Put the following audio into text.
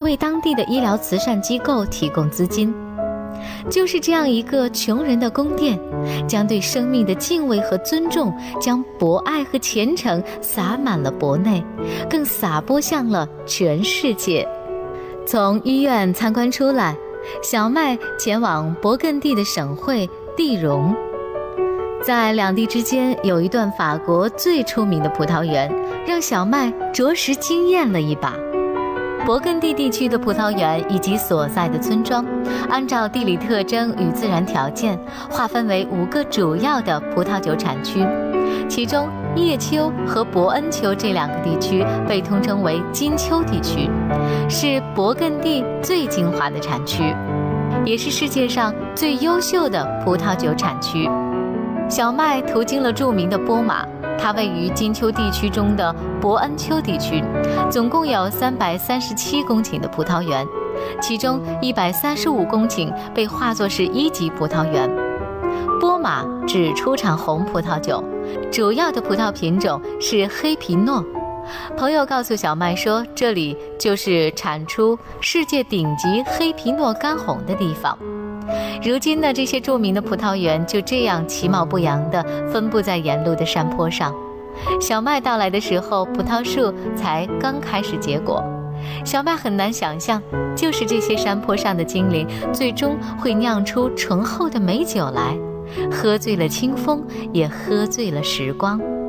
为当地的医疗慈善机构提供资金。就是这样一个穷人的宫殿，将对生命的敬畏和尊重，将博爱和虔诚洒满了国内，更洒播向了全世界。从医院参观出来，小麦前往勃艮第的省会蒂荣。在两地之间有一段法国最出名的葡萄园，让小麦着实惊艳了一把。勃艮第地区的葡萄园以及所在的村庄，按照地理特征与自然条件，划分为5个主要的葡萄酒产区，其中叶丘和伯恩丘这2个地区被通称为金丘地区，是勃艮第最精华的产区，也是世界上最优秀的葡萄酒产区。小麦途经了著名的波马，它位于金丘地区中的伯恩丘地区，总共有337公顷的葡萄园，其中135公顷被划作是1级葡萄园。波马只出产红葡萄酒，主要的葡萄品种是黑皮诺。朋友告诉小麦说，这里就是产出世界顶级黑皮诺干红的地方。如今呢，这些著名的葡萄园就这样其貌不扬地分布在沿路的山坡上。小麦到来的时候，葡萄树才刚开始结果。小麦很难想象，就是这些山坡上的精灵，最终会酿出醇厚的美酒来，喝醉了清风，也喝醉了时光。